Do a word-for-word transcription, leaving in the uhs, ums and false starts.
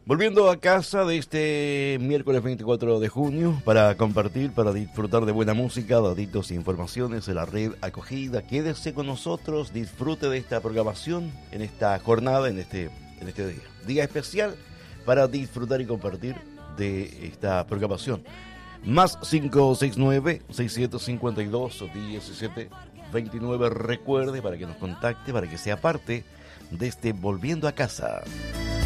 Volviendo a casa de este miércoles veinticuatro de junio para compartir, para disfrutar de buena música, datitos e informaciones de la red acogida. Quédese con nosotros, disfrute de esta programación en esta jornada, en este, en este día. Día especial para disfrutar y compartir de esta programación. Más cinco seis nueve, seis siete cinco dos, diecisiete veintinueve. Recuerde para que nos contacte, para que sea parte de este Volviendo a Casa.